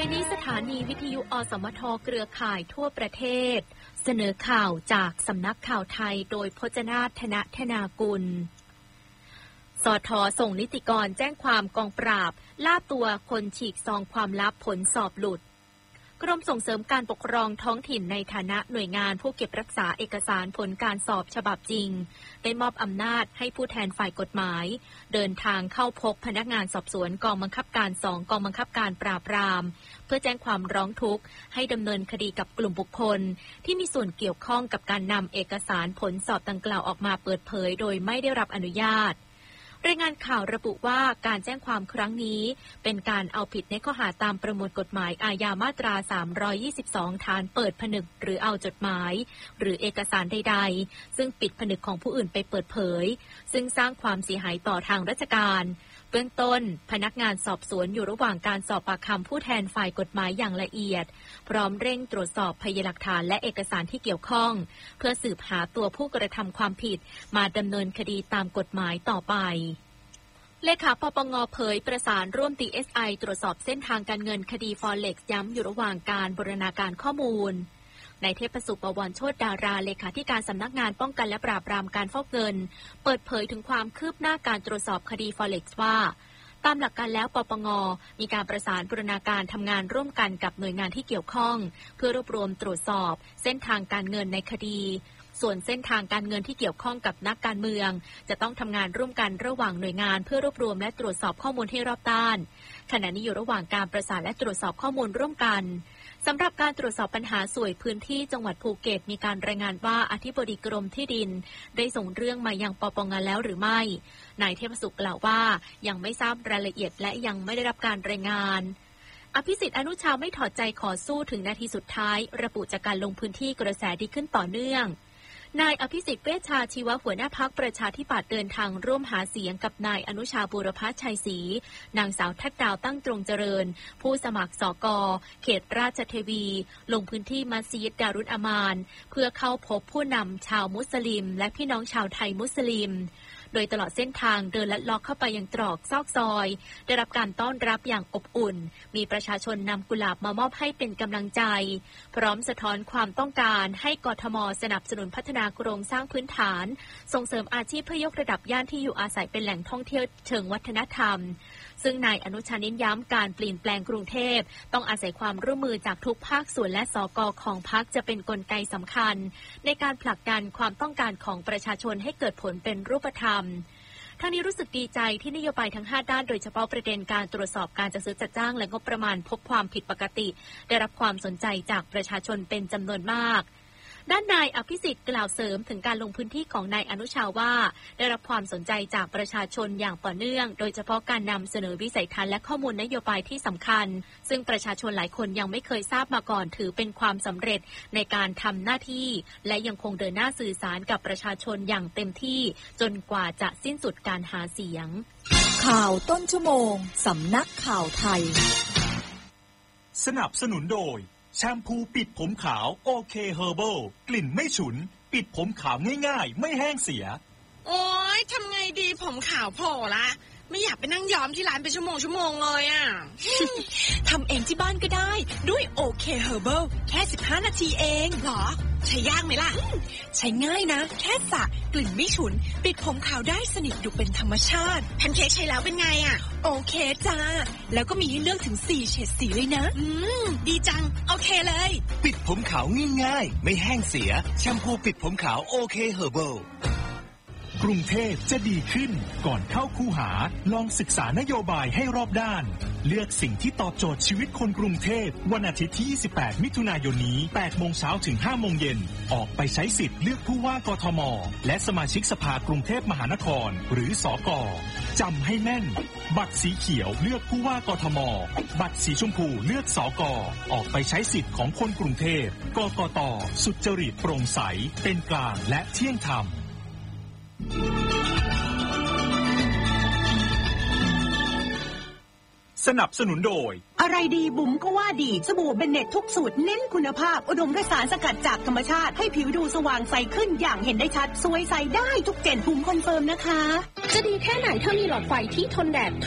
นี้สถานีวิทยุอสมทเครือข่ายทั่วประเทศเสนอข่าวจากสำนักข่าวไทยโดยพจนาถ ธนธนากุลสท.ส่งนิติกรแจ้งความกองปราบล่าตัวคนฉีกซองความลับผลสอบหลุดกรมส่งเสริมการปกครองท้องถิ่นในฐานะหน่วยงานผู้เก็บรักษาเอกสารผลการสอบฉบับจริงได้มอบอำนาจให้ผู้แทนฝ่ายกฎหมายเดินทางเข้าพบพนักงานสอบสวนกองบังคับการ2กองบังคับการปราบปรามเพื่อแจ้งความร้องทุกข์ให้ดำเนินคดีกับกลุ่มบุคคลที่มีส่วนเกี่ยวข้องกับการนำเอกสารผลสอบดังกล่าวออกมาเปิดเผยโดยไม่ได้รับอนุญาตรายงานข่าวระบุว่าการแจ้งความครั้งนี้เป็นการเอาผิดในข้อหาตามประมวลกฎหมายอาญามาตรา322ฐานเปิดผนึกหรือเอาจดหมายหรือเอกสารใดๆซึ่งปิดผนึกของผู้อื่นไปเปิดเผยซึ่งสร้างความเสียหายต่อทางราชการเบื้องต้นพนักงานสอบสวนอยู่ระหว่างการสอบปากคำผู้แทนฝ่ายกฎหมายอย่างละเอียดพร้อมเร่งตรวจสอบพยานหลักฐานและเอกสารที่เกี่ยวข้องเพื่อสืบหาตัวผู้กระทำความผิดมาดำเนินคดีตามกฎหมายต่อไปเลขาปปง.เผยประสานร่วม DSI ตรวจสอบเส้นทางการเงินคดี Forex ย้ำอยู่ระหว่างการบูรณาการข้อมูลนายเทพสุข บวรโชติดาราเลขาธิการสำนักงานป้องกันและปราบปรามการฟอกเงินเปิดเผยถึงความคืบหน้าการตรวจสอบคดี Forex ว่าตามหลักการแล้วปปง.มีการประสานบูรณาการทำงานร่วมกันกับหน่วยงานที่เกี่ยวข้องเพื่อรวบรวมตรวจสอบเส้นทางการเงินในคดีส่วนเส้นทางการเงินที่เกี่ยวข้องกับนักการเมืองจะต้องทำงานร่วมกันระหว่างหน่วยงานเพื่อรวบรวมและตรวจสอบข้อมูลให้รอบด้านขณะนี้อยู่ระหว่างการประสานและตรวจสอบข้อมูลร่วมกันสำหรับการตรวจสอบปัญหาสวยพื้นที่จังหวัดภูเก็ตมีการรายงานว่าอธิบดีกรมที่ดินได้ส่งเรื่องมายังปปง.แล้วหรือไม่นายเทพสุขกล่าวว่ายังไม่ทราบรายละเอียดและยังไม่ได้รับการรายงานอภิสิทธิ์อนุชาไม่ถอดใจขอสู้ถึงนาทีสุดท้ายระบุจากการลงพื้นที่กระแสดีขึ้นต่อเนื่องนายอภิสิทธิ์เวชชาชีวะหัวหน้าพรรคประชาธิปัตย์เดินทางร่วมหาเสียงกับนายอนุชาบูรพชัยศรีนางสาวทัดดาวตั้งตรงเจริญผู้สมัครสก.เขตราชเทวีลงพื้นที่มัสยิดดารุลอามานเพื่อเข้าพบผู้นำชาวมุสลิมและพี่น้องชาวไทยมุสลิมโดยตลอดเส้นทางเดินลัดเลาะเข้าไปยังตรอกซอกซอยได้รับการต้อนรับอย่างอบอุ่นมีประชาชนนำกุหลาบมามอบให้เป็นกำลังใจพร้อมสะท้อนความต้องการให้กทม.สนับสนุนพัฒนาโครงสร้างพื้นฐานส่งเสริมอาชีพเพื่อยกระดับย่านที่อยู่อาศัยเป็นแหล่งท่องเที่ยวเชิงวัฒนธรรมซึ่งนายอนุชาเน้นย้ำการเปลี่ยนแปลงกรุงเทพต้องอาศัยความร่วมมือจากทุกภาคส่วนและสก.ของพรรคจะเป็นกลไกสำคัญในการผลักดันความต้องการของประชาชนให้เกิดผลเป็นรูปธรรมทางนี้รู้สึกดีใจที่นโยบายทั้ง5ด้านโดยเฉพาะประเด็นการตรวจสอบการจัดซื้อจัดจ้างและงบประมาณพบความผิดปกติได้รับความสนใจจากประชาชนเป็นจำนวนมากด้านนายอภิสิทธิ์กล่าวเสริมถึงการลงพื้นที่ของนายอนุชาว่าได้รับความสนใจจากประชาชนอย่างต่อเนื่องโดยเฉพาะการนำเสนอวิสัยทัศน์และข้อมูลนโยบายที่สำคัญซึ่งประชาชนหลายคนยังไม่เคยทราบมาก่อนถือเป็นความสำเร็จในการทำหน้าที่และยังคงเดินหน้าสื่อสารกับประชาชนอย่างเต็มที่จนกว่าจะสิ้นสุดการหาเสียงข่าวต้นชั่วโมงสำนักข่าวไทยสนับสนุนโดยแชมพูปิดผมขาวโอเคเฮอร์เบิลกลิ่นไม่ฉุนปิดผมขาวง่ายๆไม่แห้งเสียโอ๊ยทำไงดีผมขาวโผล่ละไม่อยากไปนั่งย้อมที่ร้านเป็นชั่วโมงเลยอ่ะทำเองที่บ้านก็ได้ด้วยโอเคเฮอร์เบิลแค่15นาทีเองหรอใช้ยากไหมล่ะใช้ง่ายนะแค่สระกลิ่นไม่ฉุนปิดผมขาวได้สนิทดูเป็นธรรมชาติแพนเค้กใช้แล้วเป็นไงอ่ะโอเคจ้าแล้วก็มีให้เลือกถึง4เฉดสีเลยนะดีจังโอเคเลยปิดผมขาวง่ายๆไม่แห้งเสียแชมพูปิดผมขาวโอเคเฮอร์เบิลกรุงเทพจะดีขึ้นก่อนเข้าคูหาลองศึกษานโยบายให้รอบด้านเลือกสิ่งที่ตอบโจทย์ชีวิตคนกรุงเทพวันอาทิตย์ที่28มิถุนายนนี้ 8 โมงเช้าถึง 5 โมงเย็นออกไปใช้สิทธิ์เลือกผู้ว่ากทมและสมาชิกสภากรุงเทพมหานครหรือสก.จำให้แม่นบัตรสีเขียวเลือกผู้ว่ากทมบัตรสีชมพูเลือกสก.ออกไปใช้สิทธิ์ของคนกรุงเทพกกต.สุจริตโปร่งใสเป็นกลางและเที่ยงธรรมสนับสนุนโดยอะไรดีบุ๋มก็ว่าดีสบู่เบนเน็ตทุกสูตรเน้นคุณภาพอุดมด้วยสารสกัดจากธรรมชาติให้ผิวดูสว่างใสขึ้นอย่างเห็นได้ชัดสวยใสได้ทุกเจนบุ๋มคอนเฟิร์มนะคะจะดีแค่ไหนถ้ามีหลอดไฟที่ทนแดด